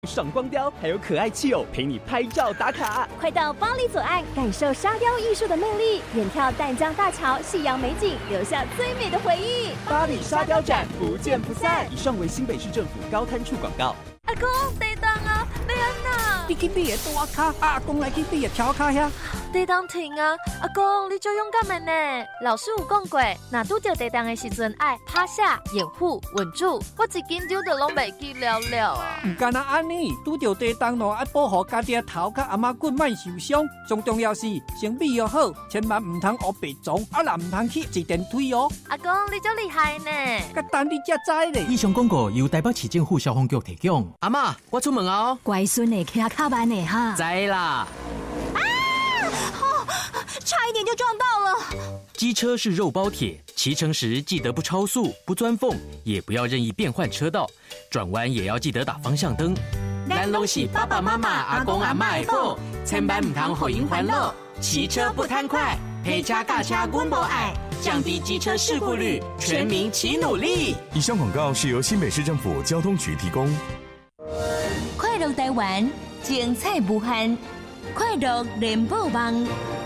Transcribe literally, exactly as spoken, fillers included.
上光雕，还有可爱气友陪你拍照打卡。 快到巴黎左岸，感受沙雕艺术的魅力，远眺淡江大桥、夕阳美景，留下最美的回忆。 巴黎沙雕展，不见不散。以上为新北市政府高滩处广告。 阿公，地当啊，你安哪？ 你去你的大卡，阿公来去你的桥卡遐。 地当停啊！阿公，你最勇敢的呢。老师有讲过，若拄着地当的时阵，爱趴下、掩护、稳住。我一紧张就拢袂记了了啊！ 唔干那安尼，拄着地当咯，爱保护家己的头甲阿妈骨莫受伤。最重要是先秘约好，千万唔通学白撞，啊啦唔通去坐电梯哦。 阿公，你真厉害呢！ 甲等你才知咧。 以上广告由台北市政府消防局提供。 阿嬷，我出门哦。 乖孙的骑卡慢的哈。 知啦。 差一点就撞到了。 机车是肉包铁，骑乘时记得不超速、不钻缝，也不要任意变换车道，转弯也要记得打方向灯。 咱拢是爸爸妈妈、阿公阿嬷的宝，千万唔通互因烦恼。骑车不贪快，陪车驾车阮无爱，降低机车事故率，全民齐努力。 以上广告是由新北市政府交通局提供。 快乐台湾，精彩无限，快乐联播网。